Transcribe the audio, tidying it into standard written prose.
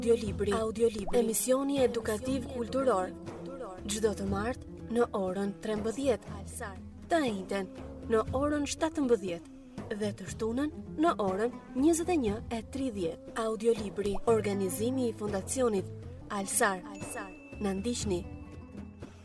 Audiolibri. Emisioni edukativ kulturor. Çdo të martë në orën 13, të njëjtën në orën 17 dhe të shtunën në orën 21:30. Audiolibri. Organizimi i Fondacionit Alsar. Na ndiqni